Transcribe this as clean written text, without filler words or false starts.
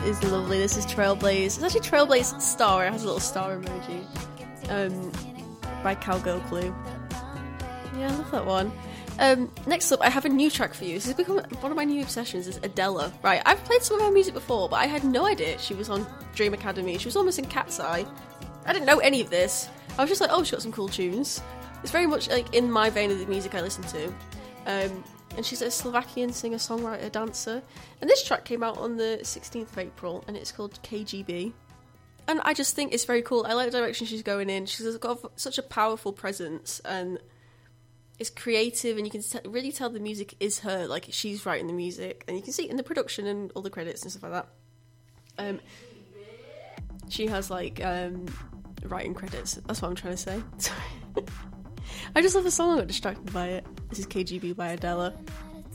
is lovely. This is Trailblaze. It's actually Trailblaze Star. It has a little star emoji. By Cowgirl Clue. Yeah, I love that one. Next up, I have a new track for you. This has become one of my new obsessions, is Adela. Right, I've played some of her music before, but I had no idea she was on Dream Academy. She was almost in Cat's Eye. I didn't know any of this. I was just like, oh, she got some cool tunes. It's very much like in my vein of the music I listen to. And she's a Slovakian singer, songwriter, dancer. And this track came out on the 16th of April, and it's called KGB. And I just think it's very cool. I like the direction she's going in. She's got such a powerful presence, and it's creative, and you can really tell the music is her. Like, she's writing the music, and you can see it in the production and all the credits and stuff like that. She has, like, writing credits. That's what I'm trying to say. Sorry. I just love the song. I got distracted by it. This is KGB by Adela.